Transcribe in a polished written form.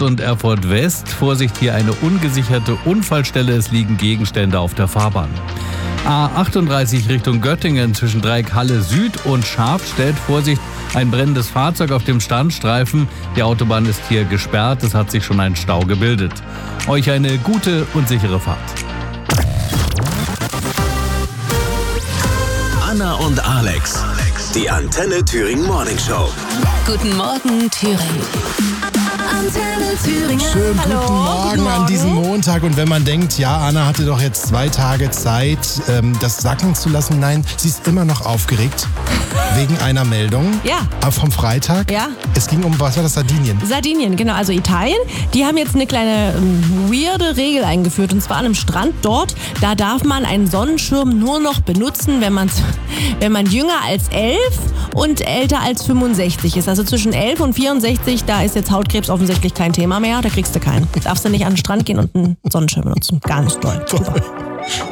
und Erfurt West. Vorsicht, hier eine ungesicherte Unfallstelle. Es liegen Gegenstände auf der Fahrbahn. A38 Richtung Göttingen zwischen Dreieck Halle Süd und Schafstedt. Vorsicht, ein brennendes Fahrzeug auf dem Standstreifen. Die Autobahn ist hier gesperrt. Es hat sich schon ein Stau gebildet. Euch eine gute und sichere Fahrt. Anna und Alex, die Antenne Thüringen Morning Show. Guten Morgen, Thüringen. Antenne Thüringen. Schönen guten Morgen an diesem Montag. Und wenn man denkt, ja, Anna hatte doch jetzt 2 Tage Zeit, das sacken zu lassen. Nein, sie ist immer noch aufgeregt. Wegen einer Meldung. Ja. Vom Freitag. Ja. Es ging um, was war das, Sardinien? Sardinien, genau. Also Italien. Die haben jetzt eine kleine weirde Regel eingeführt. Und zwar an einem Strand dort. Da darf man einen Sonnenschirm nur noch benutzen, wenn man jünger als 11 und älter als 65 ist. Also zwischen 11 und 64, da ist jetzt Hautkrebs offensichtlich kein Thema mehr. Da kriegst du keinen. Darfst du nicht an den Strand gehen und einen Sonnenschirm benutzen. Gar nicht toll. Super.